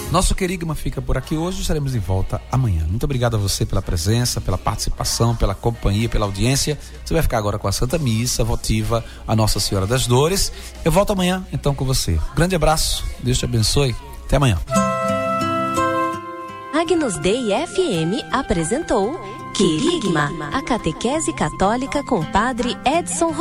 Nosso Querigma fica por aqui hoje, estaremos de volta amanhã. Muito obrigado a você pela presença, pela participação, pela companhia, pela audiência. Você vai ficar agora com a Santa Missa votiva a Nossa Senhora das Dores. Eu volto amanhã então com você. Grande abraço, Deus te abençoe. Até amanhã. Agnus Dei FM apresentou Querigma, a catequese católica com o Padre Edson